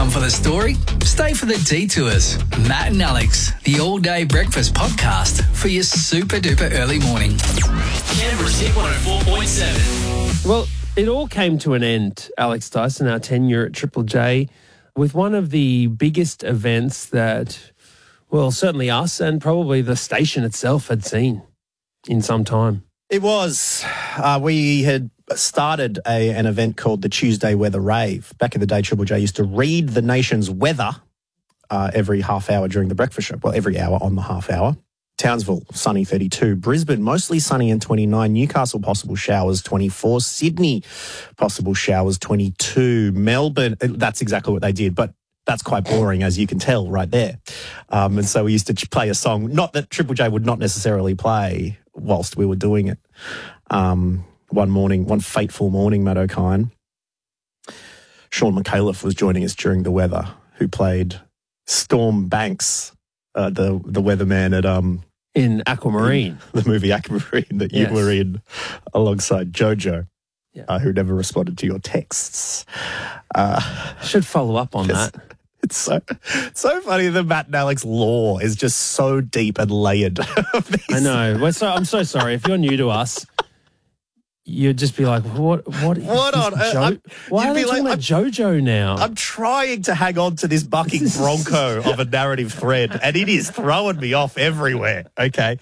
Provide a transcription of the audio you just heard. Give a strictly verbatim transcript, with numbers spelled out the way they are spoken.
Come for the story, stay for the detours. Matt and Alex, the all-day breakfast podcast for your super-duper early morning. Canberra's Hit one oh four point seven. Well, it all came to an end, Alex Dyson, our tenure at Triple J, with one of the biggest events that, well, certainly us and probably the station itself had seen in some time. It was. Uh, we had started a, an event called the Tuesday Weather Rave. Back in the day, Triple J used to read the nation's weather uh, every half hour during the breakfast show. Well, every hour on the half hour. Townsville, sunny thirty-two. Brisbane, mostly sunny and twenty-nine. Newcastle, possible showers, twenty-four. Sydney, possible showers, twenty-two. Melbourne, that's exactly what they did, but that's quite boring, as you can tell right there. Um, and so we used to play a song, not that Triple J would not necessarily play whilst we were doing it. Um, one morning, one fateful morning, Matt O'Kine, Sean McAuliffe was joining us during the weather, who played Storm Banks, uh, the the weatherman at um in Aquamarine, in the movie Aquamarine that yes. you were in, alongside Jojo, yeah. uh, who never responded to your texts. Uh, Should follow up on that. It's so it's so funny that Matt and Alex lore is just so deep and layered. I know. We're so, I'm so sorry. If you're new to us, you'd just be like, what what, what on earth? Jo- Why are they talking like, about I'm, JoJo now? I'm trying to hang on to this bucking bronco of a narrative thread, and it is throwing me off everywhere, okay?